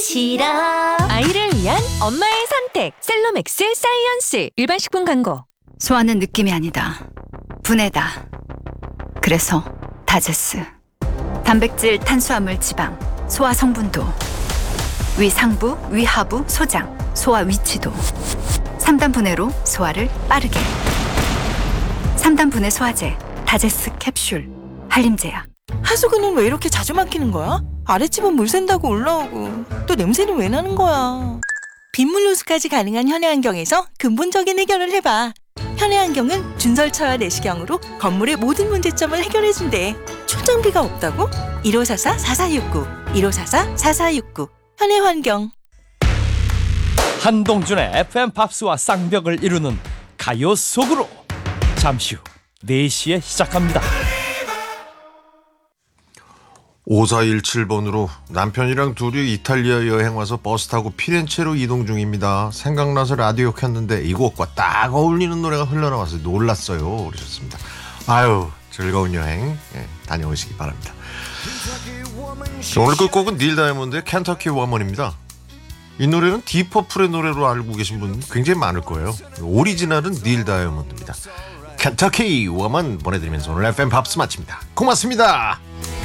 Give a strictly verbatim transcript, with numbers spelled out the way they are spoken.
싫어. 아이를 위한 엄마의 선택 셀로맥스 사이언스. 일반 식품 광고. 소화는 느낌이 아니다. 분해다. 그래서 다제스. 단백질, 탄수화물, 지방, 소화 성분도, 위상부, 위하부, 소장, 소화 위치도. 삼 단 분해로 소화를 빠르게. 삼 단 분해 소화제, 다제스 캡슐, 한림제약. 하수구는 왜 이렇게 자주 막히는 거야? 아랫집은 물 샌다고 올라오고 또 냄새는 왜 나는 거야? 빗물 누수까지 가능한 현해안경에서 근본적인 해결을 해봐. 현해안경은 준설차와 내시경으로 건물의 모든 문제점을 해결해준대. 충전비가 없다고? 일오사사 사사육구 일오사사 사사육구 현해환경. 한동준의 에프엠 팝스와 쌍벽을 이루는 가요 속으로 잠시 후 네 시에 시작합니다. 오사일칠 번으로 남편이랑 둘이 이탈리아 여행 와서 버스 타고 피렌체로 이동 중입니다. 생각나서 라디오 켰는데 이 곡과 딱 어울리는 노래가 흘러나와서 놀랐어요. 그러셨습니다. 아유, 즐거운 여행 예, 다녀오시기 바랍니다. 자, 오늘 끝곡은 닐 다이아몬드의 켄터키 워먼입니다. 이 노래는 디퍼플의 노래로 알고 계신 분 굉장히 많을 거예요. 오리지널은 닐 다이아몬드입니다. 켄터키 워먼 보내드리면서 오늘 에프엠 팝스 마칩니다. 고맙습니다.